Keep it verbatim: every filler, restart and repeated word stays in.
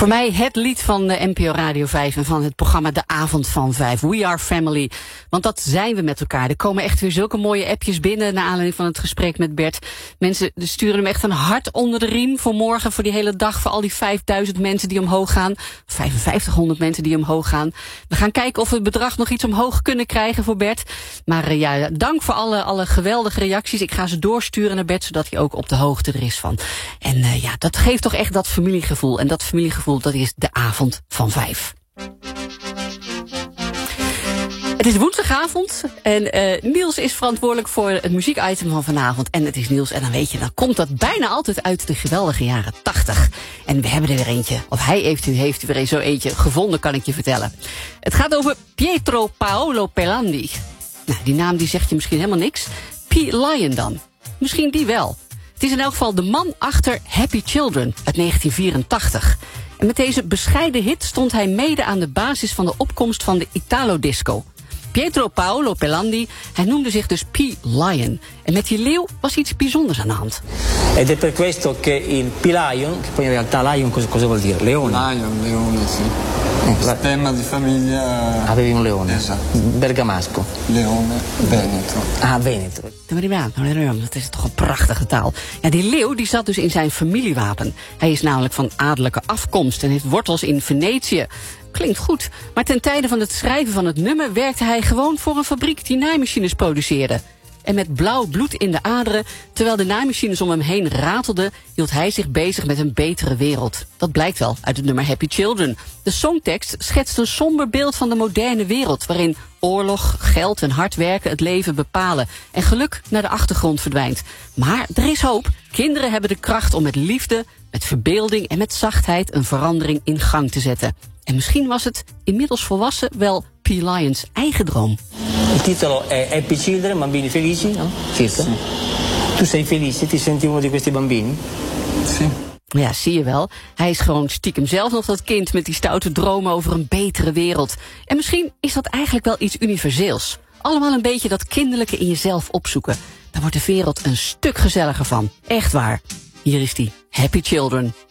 Voor mij het lied van N P O Radio vijf en van het programma De Avond van vijf. We Are Family. Want dat zijn we met elkaar. Er komen echt weer zulke mooie appjes binnen naar aanleiding van het gesprek met Bert. Mensen sturen hem echt een hart onder de riem voor morgen, voor die hele dag, voor al die vijfduizend mensen die omhoog gaan. vijfenvijftighonderd mensen die omhoog gaan. We gaan kijken of we het bedrag nog iets omhoog kunnen krijgen voor Bert. Maar uh, ja, dank voor alle, alle geweldige reacties. Ik ga ze doorsturen naar Bert, zodat hij ook op de hoogte er is van. En uh, ja, dat geeft toch echt dat familiegevoel. En dat familiegevoel, dat is De Avond van vijf. Het is woensdagavond en uh, Niels is verantwoordelijk voor het muziek'item van vanavond. En het is Niels en dan weet je, dan komt dat bijna altijd uit de geweldige jaren tachtig. En we hebben er weer eentje, of hij heeft, heeft er weer zo eentje gevonden, kan ik je vertellen. Het gaat over Pietro Paolo Pelandi. Nou, die naam die zegt je misschien helemaal niks. P. Lion dan. Misschien die wel. Het is in elk geval de man achter Happy Children uit negentien vierentachtig. En met deze bescheiden hit stond hij mede aan de basis van de opkomst van de Italo-disco. Pietro Paolo Pelandi, hij noemde zich dus P. Lion. En met die leeuw was iets bijzonders aan de hand. Ed è per questo che il P. Lion, che poi in realtà Lion cosa, cosa vuol dire? Leone. Lion, leone, sì. Il stemma di famiglia... Avevi un leone? Esatto. Bergamasco. Leone, Veneto. Ah, Veneto. Dat is toch een prachtige taal. Ja, die leeuw die zat dus in zijn familiewapen. Hij is namelijk van adellijke afkomst en heeft wortels in Venetië. Klinkt goed, maar ten tijde van het schrijven van het nummer werkte hij gewoon voor een fabriek die naaimachines produceerde. En met blauw bloed in de aderen, terwijl de naaimachines om hem heen ratelden, hield hij zich bezig met een betere wereld. Dat blijkt wel uit het nummer Happy Children. De songtekst schetst een somber beeld van de moderne wereld, waarin oorlog, geld en hard werken het leven bepalen en geluk naar de achtergrond verdwijnt. Maar er is hoop. Kinderen hebben de kracht om met liefde, met verbeelding en met zachtheid een verandering in gang te zetten. En misschien was het, inmiddels volwassen, wel P. Lions eigen droom. Il titolo è Happy Children, bambini felici, no? Circa. Sì. Tu sei felice? Ti senti uno di questi bambini? Sì. Ja, zie je wel. Hij is gewoon stiekem zelf nog dat kind met die stoute dromen over een betere wereld. En misschien is dat eigenlijk wel iets universeels. Allemaal een beetje dat kinderlijke in jezelf opzoeken. Daar wordt de wereld een stuk gezelliger van. Echt waar. Hier is die Happy Children.